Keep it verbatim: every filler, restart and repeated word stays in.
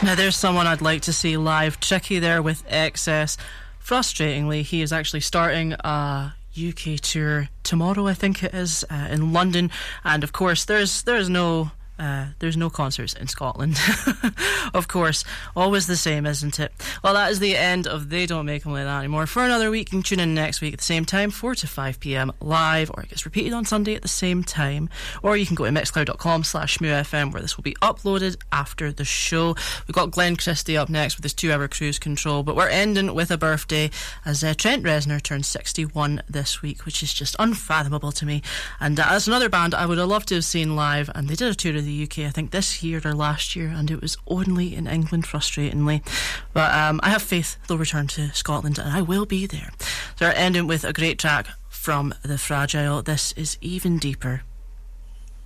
Now there's someone I'd like to see live. Tricky there with Excess. Frustratingly, he is actually starting a U K tour tomorrow, I think it is, uh, in London. And of course, there's there's no uh, there's no concerts in Scotland. Of course, always the same, isn't it? Well, that is the end of They Don't Make Them Like That Anymore. For another week, you can tune in next week at the same time, four to five p.m. live, or it gets repeated on Sunday at the same time. Or you can go to mixcloud.com slash smoothfm, where this will be uploaded after the show. We've got Glenn Christie up next with his two-hour cruise control, but we're ending with a birthday, as uh, Trent Reznor turned sixty-one this week, which is just unfathomable to me. And uh, that's another band I would have loved to have seen live, and they did a tour of the U K, I think this year or last year, and it was only in England, frustratingly. But um, I have faith they'll return to Scotland, and I will be there. So we're ending with a great track from The Fragile. This is Even Deeper.